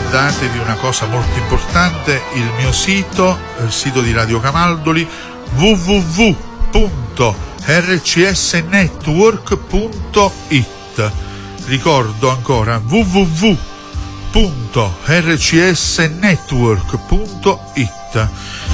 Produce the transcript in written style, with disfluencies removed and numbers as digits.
ricordate di una cosa molto importante: il mio sito, il sito di Radio Camaldoli, www.rcsnetwork.it. Ricordo ancora www.rcsnetwork.it.